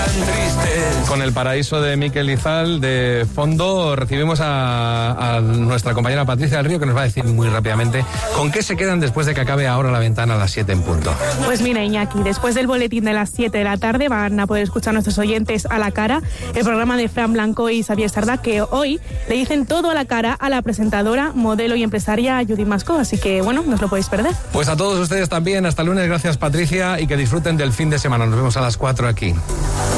Con El Paraíso de Miquel Izal de fondo, recibimos a nuestra compañera Patricia del Río, que nos va a decir muy rápidamente con qué se quedan después de que acabe ahora la ventana a las 7 en punto. Pues mira, Iñaki, después del boletín de las 7 de la tarde van a poder escuchar nuestros oyentes A la Cara, el programa de Fran Blanco y Xavier Sardá, que hoy le dicen todo a la cara a la presentadora, modelo y empresaria Judith Mascó, así que bueno, no os lo podéis perder. Pues a todos ustedes también, hasta el lunes, gracias Patricia, y que disfruten del fin de semana. Nos vemos a las 4 aquí.